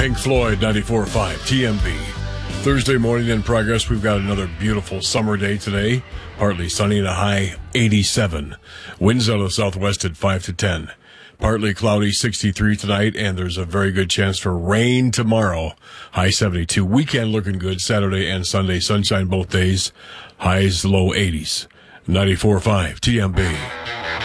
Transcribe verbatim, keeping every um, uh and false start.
Pink Floyd, ninety-four point five T M B. Thursday morning in progress. We've got another beautiful summer day today. Partly sunny and a high eighty-seven. Winds out of southwest at five to ten. Partly cloudy, sixty-three tonight, and there's a very good chance for rain tomorrow. High seventy-two. Weekend looking good. Saturday and Sunday, sunshine both days. Highs low eighties. ninety-four point five T M B.